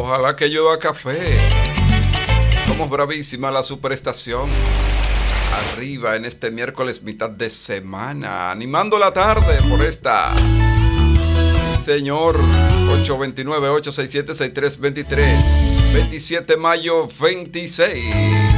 Ojalá que llueva café. Somos bravísima la superestación. Arriba en este miércoles mitad de semana, animando la tarde por esta. Señor, 829-867-6323, 27 de mayo 26.